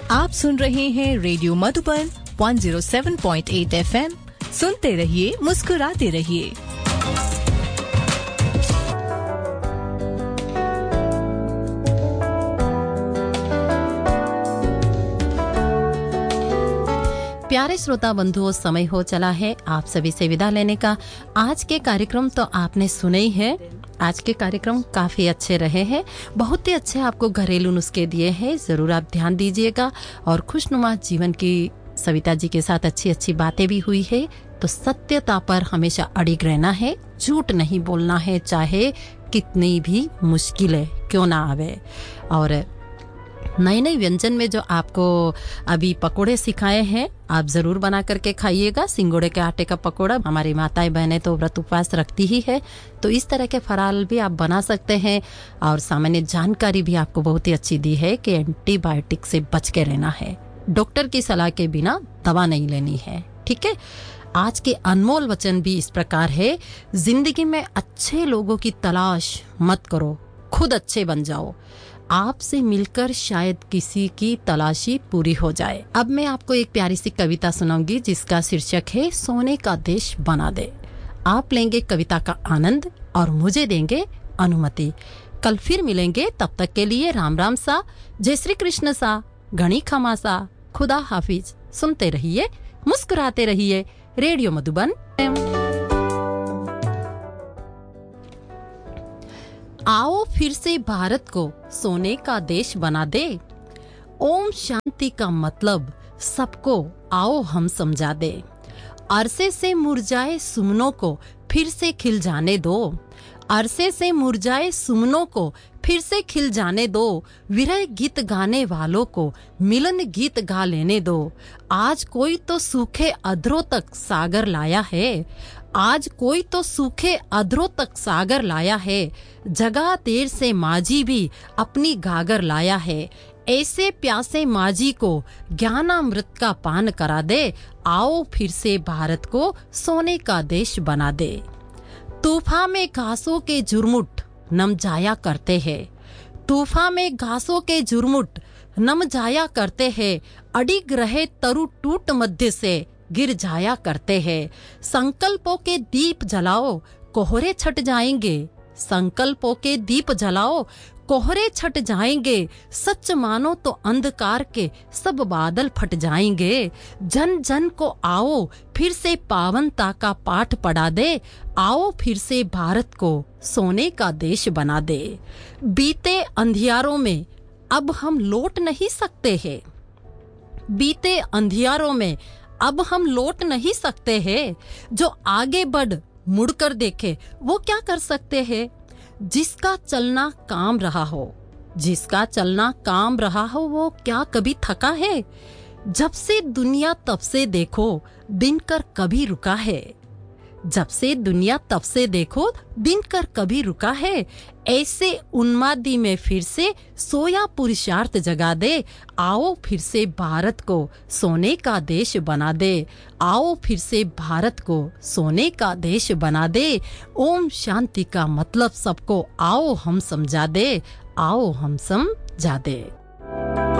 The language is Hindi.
आप सुन रहे हैं रेडियो मधुबन 107.8 FM। सुनते रहिए, मुस्कुराते रहिए। प्यारे श्रोता बंधुओं, समय हो चला है आप सभी से विदा लेने का। आज के कार्यक्रम तो आपने सुने ही है। आज के कार्यक्रम काफी अच्छे रहे हैं, बहुत ही अच्छे आपको घरेलू नुस्खे दिए हैं। जरूर आप ध्यान दीजिएगा और खुशनुमा जीवन की सविता जी के साथ अच्छी अच्छी बातें भी हुई है। तो सत्यता पर हमेशा अड़िग रहना है, झूठ नहीं बोलना है, चाहे कितनी भी मुश्किलें क्यों ना आवे। और नए नए व्यंजन में जो आपको अभी पकोड़े सिखाए हैं, आप जरूर बना करके खाइएगा। सिंगोड़े के आटे का पकोड़ा, हमारी माताएं बहनें तो व्रत उपवास रखती ही है, तो इस तरह के फराल भी आप बना सकते हैं। और सामान्य जानकारी भी आपको बहुत ही अच्छी दी है कि एंटीबायोटिक से बच के रहना है, डॉक्टर की सलाह के बिना दवा नहीं लेनी है। ठीक है। आज के अनमोल वचन भी इस प्रकार है, जिंदगी में अच्छे लोगों की तलाश मत करो, खुद अच्छे बन जाओ। आपसे मिलकर शायद किसी की तलाशी पूरी हो जाए। अब मैं आपको एक प्यारी सी कविता सुनाऊंगी जिसका शीर्षक है सोने का देश बना दे। आप लेंगे कविता का आनंद और मुझे देंगे अनुमति। कल फिर मिलेंगे, तब तक के लिए राम राम सा, जय श्री कृष्ण सा, घणी खमा सा, खुदा हाफिज। सुनते रहिए, मुस्कुराते रहिए। रेडियो मधुबन। आओ फिर से भारत को सोने का देश बना दे। ओम शांति का मतलब सबको आओ हम समझा दे। अरसे से मुरझाए सुमनों को फिर से खिल जाने दो। अरसे से मुरझाए सुमनों को फिर से खिल जाने दो। विरह गीत गाने वालों को मिलन गीत गा लेने दो। आज कोई तो सूखे अधरों तक सागर लाया है। आज कोई तो सूखे अधरों तक सागर लाया है। जगा देर से माझी भी अपनी गागर लाया है। ऐसे प्यासे माझी को ज्ञानामृत का पान करा दे। आओ फिर से भारत को सोने का देश बना दे। तूफान में घासों के झुरमुट नम जाया करते हैं। तूफान में घासों के झुरमुट नम जाया करते हैं। अडिग रहे तरु टूट मध्य से गिर जाया करते हैं। संकल्पों के दीप जलाओ, कोहरे छट जाएंगे। संकल्पों के दीप जलाओ, कोहरे छट जाएंगे। सच मानो तो अंधकार के सब बादल फट जाएंगे। जन जन को आओ फिर से पावनता का पाठ पढ़ा दे। आओ फिर से भारत को सोने का देश बना दे। बीते अंधियारों में अब हम लौट नहीं सकते हैं। बीते अंधियारों में अब हम लौट नहीं सकते हैं। जो आगे बढ़ मुड़कर देखे वो क्या कर सकते हैं। जिसका चलना काम रहा हो, जिसका चलना काम रहा हो, वो क्या कभी थका है। जब से दुनिया तब से देखो दिनकर कभी रुका है। जब से दुनिया तब से देखो दिनकर कभी रुका है। ऐसे उन्मादी में फिर से सोया पुरुषार्थ जगा दे। आओ फिर से भारत को सोने का देश बना दे। आओ फिर से भारत को सोने का देश बना दे। ओम शांति का मतलब सबको आओ हम समझा दे। आओ हम समझा दे।